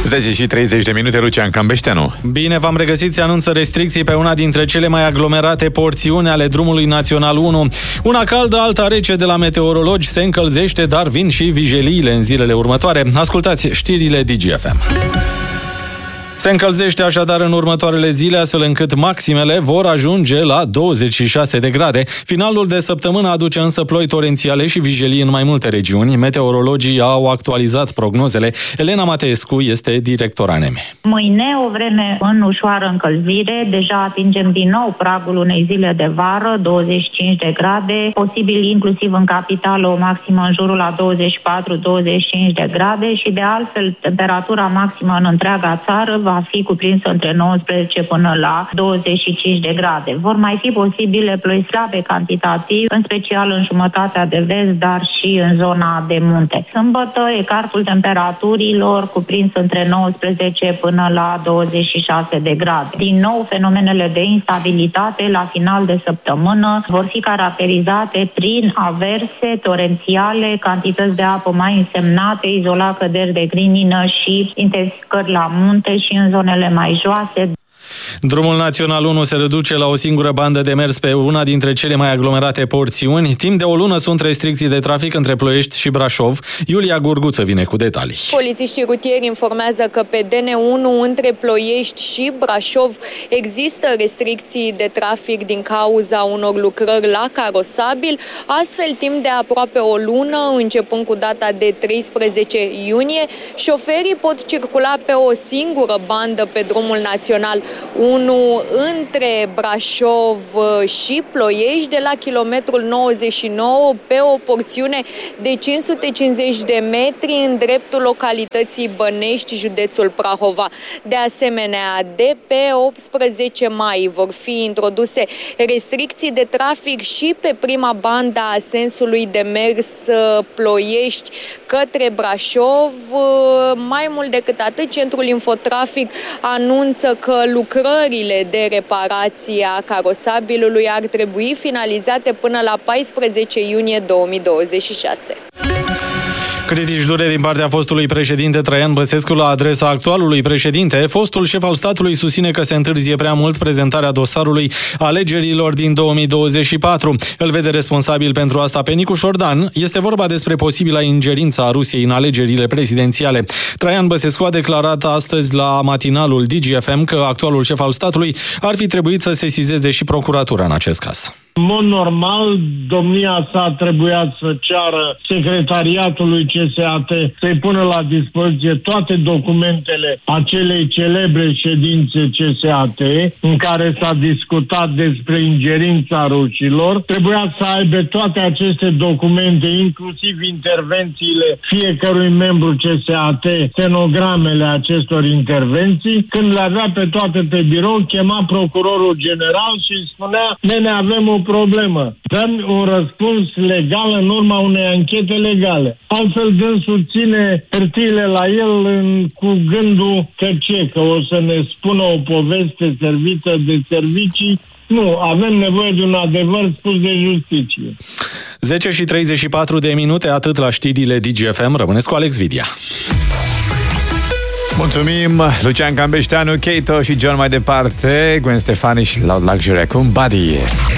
10 și 30 de minute, Lucian Cambeșteanu. Bine v-am regăsit, se anunță restricții pe una dintre cele mai aglomerate porțiuni ale drumului național 1. Una caldă, alta rece de la meteorologi, se încălzește, dar vin și vijeliile în zilele următoare. Ascultați știrile DGFM. Se încălzește așadar în următoarele zile, astfel încât maximele vor ajunge la 26 de grade. Finalul de săptămână aduce însă ploi torențiale și vijelii în mai multe regiuni. Meteorologii au actualizat prognozele. Elena Mateescu este director ANM. Mâine o vreme în ușoară încălzire. Deja atingem din nou pragul unei zile de vară, 25 de grade. Posibil inclusiv în capitală o maximă în jurul la 24-25 de grade și de altfel temperatura maximă în întreaga țară va fi cuprinsă între 19 până la 25 de grade. Vor mai fi posibile ploi slabe cantitativ, în special în jumătatea de vest, dar și în zona de munte. Sâmbătă, ecartul temperaturilor cuprins între 19 până la 26 de grade. Din nou, fenomenele de instabilitate la final de săptămână vor fi caracterizate prin averse torențiale, cantități de apă mai însemnate, izolat căderi de grinină și intensificări la munte și în zonele mai joase. Drumul Național 1 se reduce la o singură bandă de mers pe una dintre cele mai aglomerate porțiuni. Timp de o lună sunt restricții de trafic între Ploiești și Brașov. Iulia Gurguță vine cu detalii. Polițiștii rutieri informează că pe DN1 între Ploiești și Brașov există restricții de trafic din cauza unor lucrări la carosabil. Astfel, timp de aproape o lună, începând cu data de 13 iunie, șoferii pot circula pe o singură bandă pe Drumul Național 1 între Brașov și Ploiești, de la kilometrul 99 pe o porțiune de 550 de metri în dreptul localității Bănești, județul Prahova. De asemenea, de pe 18 mai vor fi introduse restricții de trafic și pe prima bandă a sensului de mers Ploiești către Brașov. Mai mult decât atât, Centrul Infotrafic anunță că lucrările de reparație a carosabilului ar trebui finalizate până la 14 iunie 2026. Critici dure din partea fostului președinte Traian Băsescu la adresa actualului președinte. Fostul șef al statului susține că se întârzie prea mult prezentarea dosarului alegerilor din 2024. Îl vede responsabil pentru asta pe Nicu Șordan. Este vorba despre posibila ingerință a Rusiei în alegerile prezidențiale. Traian Băsescu a declarat astăzi la matinalul DGFM că actualul șef al statului ar fi trebuit să sesizeze și procuratura în acest caz. În mod normal, domnia sa trebuia să ceară secretariatului CSAT să-i pună la dispoziție toate documentele acelei celebre ședințe CSAT în care s-a discutat despre ingerința rușilor. Trebuia să aibă toate aceste documente, inclusiv intervențiile fiecărui membru CSAT, stenogramele acestor intervenții. Când le avea pe toate pe birou, chema procurorul general și îi spunea: nene, avem o problemă. Dăm un răspuns legal în urma unei anchete legale. Altfel dânsul ține hârtiile la el cu gândul că o să ne spună o poveste servită de servicii. Nu, avem nevoie de un adevăr spus de justiție. 10 și 34 de minute, atât la știrile DGFM. Rămâneți cu Alex Vidia. Mulțumim, Lucian Cambeșteanu, Keito și John mai departe, Gwen Stefani și Loud Luxury acum, Buddy.